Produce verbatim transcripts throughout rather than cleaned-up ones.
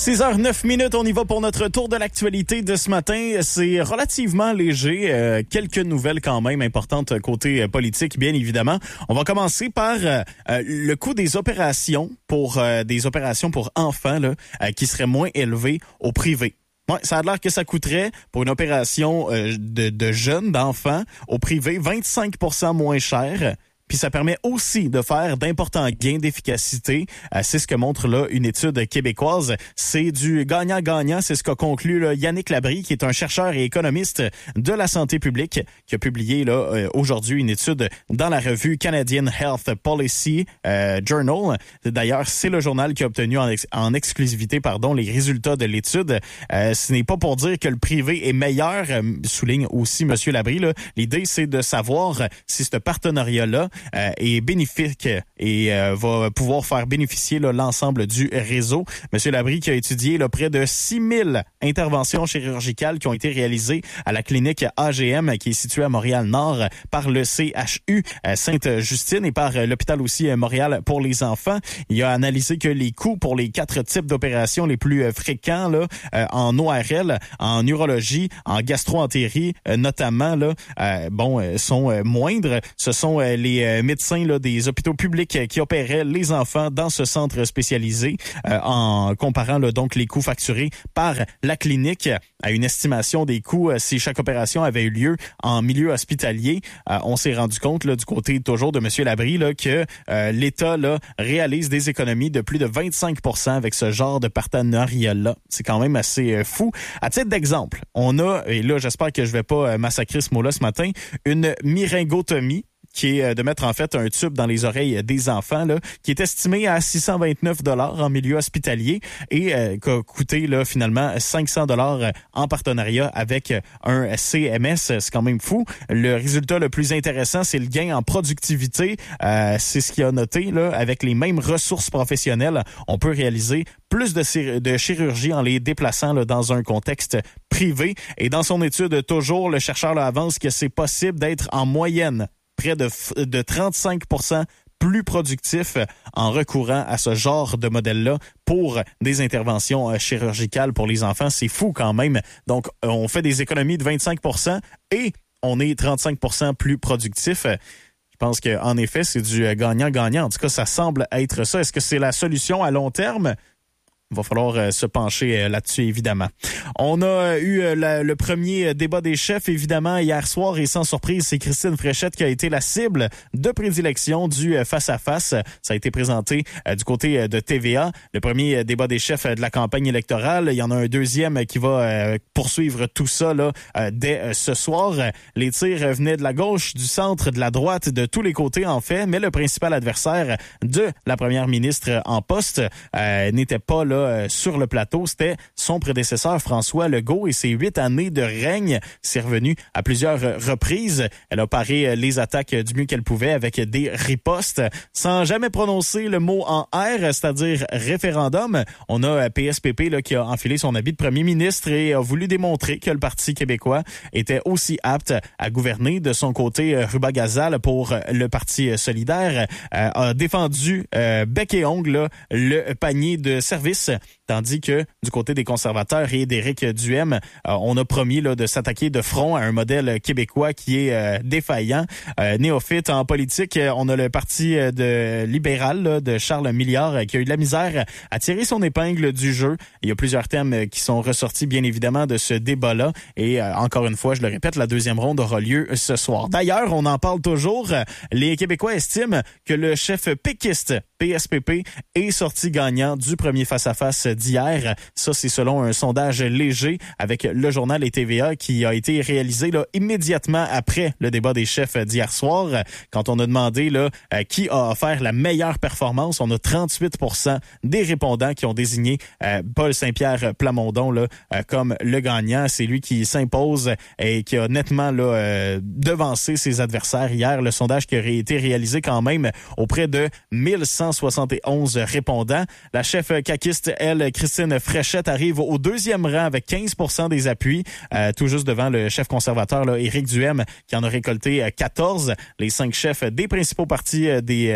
six heures neuf minutes, on y va pour notre tour de l'actualité de ce matin. C'est relativement léger, euh, quelques nouvelles quand même importantes côté politique, bien évidemment. On va commencer par euh, le coût des opérations pour euh, des opérations pour enfants là, euh, qui seraient moins élevées au privé. Ouais, ça a l'air que ça coûterait pour une opération euh, de, de jeunes, d'enfants, au privé, vingt-cinq pour cent moins cher. Puis ça permet aussi de faire d'importants gains d'efficacité. Euh, c'est ce que montre là une étude québécoise. C'est du gagnant-gagnant. C'est ce qu'a conclu là, Yannick Labrie, qui est un chercheur et économiste de la santé publique, qui a publié là euh, aujourd'hui une étude dans la revue Canadian Health Policy euh, Journal. D'ailleurs, c'est le journal qui a obtenu en, ex- en exclusivité pardon, les résultats de l'étude. Euh, ce n'est pas pour dire que le privé est meilleur, euh, souligne aussi M. Labrie. Là. L'idée, c'est de savoir si ce partenariat-là Euh, est bénéfique et euh, va pouvoir faire bénéficier là, l'ensemble du réseau. Monsieur Labrie qui a étudié là, près de six mille interventions chirurgicales qui ont été réalisées à la clinique A G M qui est située à Montréal-Nord par le C H U euh, Sainte-Justine et par euh, l'hôpital aussi euh, Montréal pour les enfants. Il a analysé que les coûts pour les quatre types d'opérations les plus euh, fréquents là, euh, en O R L, en urologie, en gastro-entérite euh, notamment, là, euh, bon, euh, sont euh, moindres. Ce sont euh, les euh, médecins là, des hôpitaux publics euh, qui opéraient les enfants dans ce centre spécialisé euh, en comparant là, donc les coûts facturés par la clinique à une estimation des coûts euh, si chaque opération avait eu lieu en milieu hospitalier. Euh, on s'est rendu compte là, du côté toujours de M. Labrie là, que euh, l'État là, réalise des économies de plus de vingt-cinq pour cent avec ce genre de partenariat-là. C'est quand même assez euh, fou. À titre d'exemple, on a, et là j'espère que je vais pas euh, massacrer ce mot-là ce matin, une myringotomie qui est de mettre en fait un tube dans les oreilles des enfants, là, qui est estimé à six cent vingt-neuf dollars en milieu hospitalier et euh, qui a coûté là, finalement cinq cents dollars en partenariat avec un C M S. C'est quand même fou. Le résultat le plus intéressant, c'est le gain en productivité. Euh, c'est ce qu'il a noté. Là, avec les mêmes ressources professionnelles, on peut réaliser plus de, de chirurgie en les déplaçant là, dans un contexte privé. Et dans son étude, toujours, le chercheur là, avance que c'est possible d'être en moyenne près de, de trente-cinq pour cent plus productif en recourant à ce genre de modèle-là pour des interventions chirurgicales pour les enfants. C'est fou quand même. Donc, on fait des économies de vingt-cinq pour cent et on est trente-cinq pour cent plus productif. Je pense qu'en effet, c'est du gagnant-gagnant. En tout cas, ça semble être ça. Est-ce que c'est la solution à long terme? Il va falloir euh, se pencher euh, là-dessus, évidemment. On a euh, eu euh, la, le premier débat des chefs, évidemment, hier soir, et sans surprise, c'est Christine Fréchette qui a été la cible de prédilection du euh, face-à-face. Ça a été présenté euh, du côté euh, de T V A. Le premier euh, débat des chefs euh, de la campagne électorale. Il y en a un deuxième euh, qui va euh, poursuivre tout ça là euh, dès euh, ce soir. Les tirs euh, venaient de la gauche, du centre, de la droite, de tous les côtés, en fait, mais le principal adversaire de la première ministre en poste euh, n'était pas là sur le plateau, c'était son prédécesseur François Legault et ses huit années de règne. C'est revenu à plusieurs reprises. Elle a paré les attaques du mieux qu'elle pouvait avec des ripostes sans jamais prononcer le mot en R, c'est-à-dire référendum. On a P S P P là, qui a enfilé son habit de premier ministre et a voulu démontrer que le Parti québécois était aussi apte à gouverner. De son côté, Ruba Gazal pour le Parti solidaire euh, a défendu euh, bec et ongle là, le panier de services. Tandis que du côté des conservateurs et d'Éric Duhaime, euh, on a promis là, de s'attaquer de front à un modèle québécois qui est euh, défaillant. Euh, néophyte en politique, on a le parti de libéral là, de Charles Milliard qui a eu de la misère à tirer son épingle du jeu. Il y a plusieurs thèmes qui sont ressortis bien évidemment de ce débat-là. Et euh, encore une fois, je le répète, la deuxième ronde aura lieu ce soir. D'ailleurs, on en parle toujours. Les Québécois estiment que le chef péquiste P S P P est sorti gagnant du premier face-à-face d'hier. Ça, c'est selon un sondage léger avec le journal et T V A qui a été réalisé là, immédiatement après le débat des chefs d'hier soir. Quand on a demandé là, euh, qui a offert la meilleure performance, on a trente-huit pour cent des répondants qui ont désigné euh, Paul Saint-Pierre Plamondon là, euh, comme le gagnant. C'est lui qui s'impose et qui a nettement là, euh, devancé ses adversaires hier. Le sondage qui aurait été réalisé quand même auprès de mille cent soixante et onze répondants. La chef caquiste, elle, Christine Fréchette, arrive au deuxième rang avec quinze pour cent des appuis, euh, tout juste devant le chef conservateur là, Éric Duhaime, qui en a récolté quatorze. Les cinq chefs des principaux partis euh, des... Euh,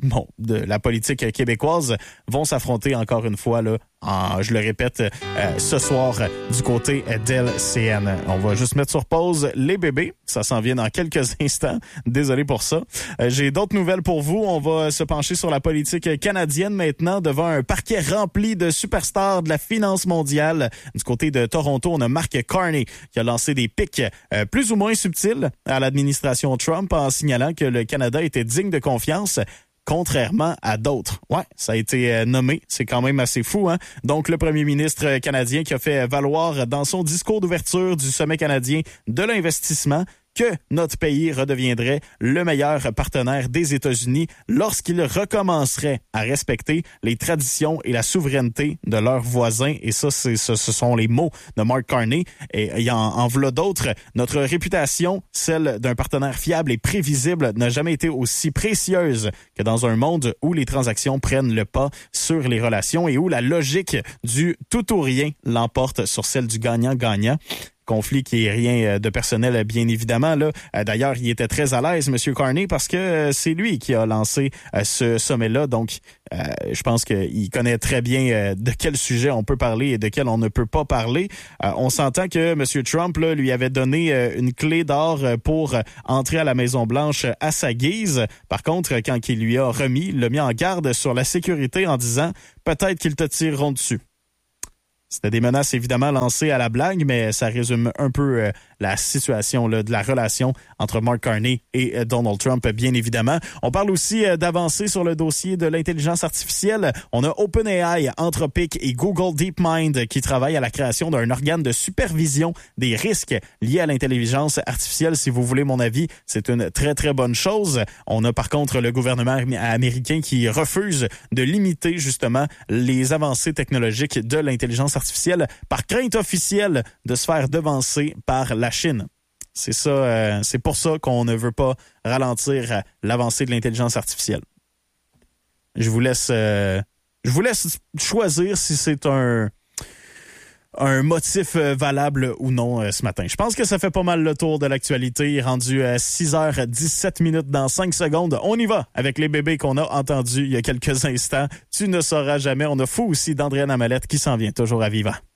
bon, de la politique québécoise vont s'affronter encore une fois, là, en, je le répète, euh, ce soir du côté d'L C N. On va juste mettre sur pause les bébés. Ça s'en vient dans quelques instants. Désolé pour ça. Euh, j'ai d'autres nouvelles pour vous. On va se pencher sur la politique canadienne maintenant devant un parquet rempli de superstars de la finance mondiale. Du côté de Toronto, on a Mark Carney qui a lancé des pics euh, plus ou moins subtils à l'administration Trump en signalant que le Canada était digne de confiance, contrairement à d'autres. Ouais, ça a été euh, nommé. C'est quand même assez fou, hein? Donc, le premier ministre canadien qui a fait valoir dans son discours d'ouverture du sommet canadien de l'investissement que notre pays redeviendrait le meilleur partenaire des États-Unis lorsqu'il recommencerait à respecter les traditions et la souveraineté de leurs voisins. Et ça, c'est, ce, ce sont les mots de Mark Carney. Et il y en, en voilà d'autres. Notre réputation, celle d'un partenaire fiable et prévisible, n'a jamais été aussi précieuse que dans un monde où les transactions prennent le pas sur les relations et où la logique du tout ou rien l'emporte sur celle du gagnant-gagnant. Conflit qui est rien de personnel, bien évidemment. Là, d'ailleurs, il était très à l'aise, M. Carney, parce que c'est lui qui a lancé ce sommet-là. Donc, euh, je pense qu'il connaît très bien de quel sujet on peut parler et de quel on ne peut pas parler. Euh, on s'entend que M. Trump là, lui avait donné une clé d'or pour entrer à la Maison-Blanche à sa guise. Par contre, quand il lui a remis, il l'a mis en garde sur la sécurité en disant « peut-être qu'ils te tireront dessus ». C'était des menaces évidemment lancées à la blague, mais ça résume un peu euh, la situation là, de la relation entre Mark Carney et euh, Donald Trump, bien évidemment. On parle aussi euh, d'avancer sur le dossier de l'intelligence artificielle. On a OpenAI, Anthropic et Google DeepMind qui travaillent à la création d'un organe de supervision des risques liés à l'intelligence artificielle. Si vous voulez mon avis, c'est une très, très bonne chose. On a par contre le gouvernement américain qui refuse de limiter justement les avancées technologiques de l'intelligence artificielle artificielle par crainte officielle de se faire devancer par la Chine. C'est ça, euh, c'est pour ça qu'on ne veut pas ralentir l'avancée de l'intelligence artificielle. Je vous laisse, euh, je vous laisse choisir si c'est un un motif valable ou non euh, ce matin. Je pense que ça fait pas mal le tour de l'actualité. Rendu à six heures dix-sept minutes dans cinq secondes. On y va avec les bébés qu'on a entendus il y a quelques instants. Tu ne sauras jamais. On a fou aussi d'Andréane Amalette qui s'en vient toujours à vivant.